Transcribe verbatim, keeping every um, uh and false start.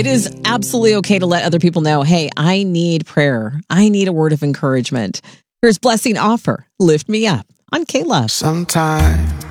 It is absolutely okay to let other people know, hey, I need prayer. I need a word of encouragement. Here's Blessing Offor, Lift Me Up on K-Love. Sometimes